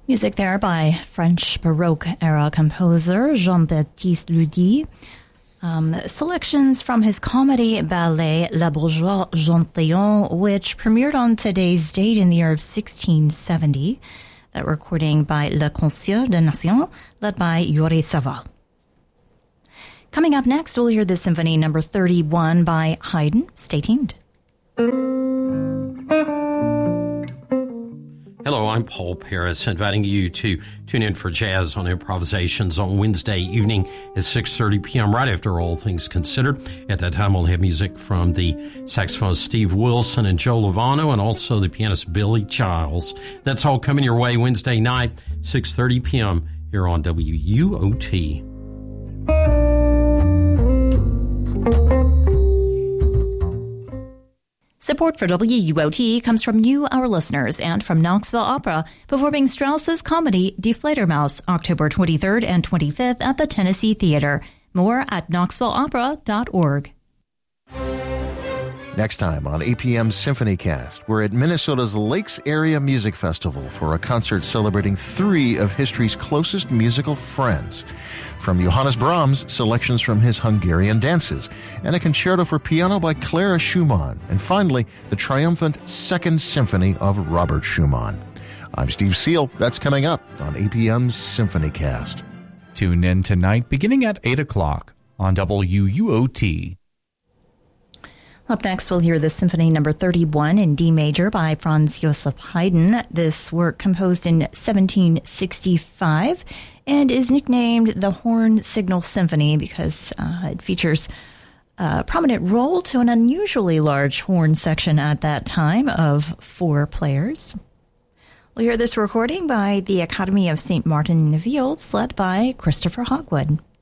Music there by French Baroque-era composer Jean-Baptiste Lully. Selections from his comedy ballet Le Bourgeois Gentilhomme, which premiered on today's date in the year of 1670. That recording by Le Concert des Nations, led by Yuri Saval. Coming up next, we'll hear the Symphony No. 31 by Haydn. Stay tuned. Hello, I'm Paul Paris, inviting you to tune in for Jazz on Improvisations on Wednesday evening at 6:30 p.m. right after All Things Considered. At that time, we'll have music from the saxophonist Steve Wilson and Joe Lovano, and also the pianist Billy Giles. That's all coming your way Wednesday night, 6:30 p.m. here on WUOT. Support for WUOT comes from you, our listeners, and from Knoxville Opera, performing Strauss's comedy Die Fledermaus, October 23rd and 25th at the Tennessee Theater. More at knoxvilleopera.org. Next time on APM's SymphonyCast, we're at Minnesota's Lakes Area Music Festival for a concert celebrating three of history's closest musical friends. From Johannes Brahms, selections from his Hungarian dances, and a concerto for piano by Clara Schumann, and finally, the triumphant Second Symphony of Robert Schumann. I'm Steve Seal. That's coming up on APM's SymphonyCast. Tune in tonight beginning at 8 o'clock on WUOT. Up next, we'll hear the Symphony No. 31 in D major by Franz Joseph Haydn. This work composed in 1765 and is nicknamed the Horn Signal Symphony because it features a prominent role to an unusually large horn section at that time of 4 players. We'll hear this recording by the Academy of St. Martin in the Fields, led by Christopher Hogwood.